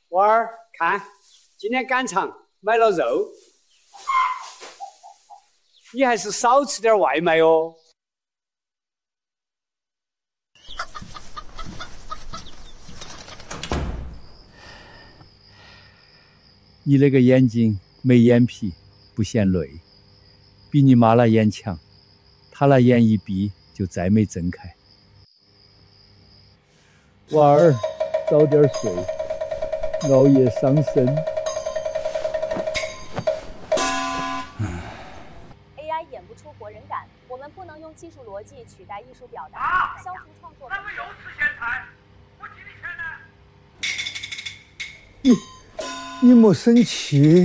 娃儿，看，今天赶场买了肉，你还是少吃点外卖哦。 你那个眼睛没眼皮，不嫌累，比你妈那眼强，她那眼一闭就再没睁开。娃儿，早点睡，熬夜伤身。 AI 演不出活人感，我们不能用技术逻辑取代艺术表达，消除创作。 咱们又吃咸菜，我几的钱呢？ 你莫生气。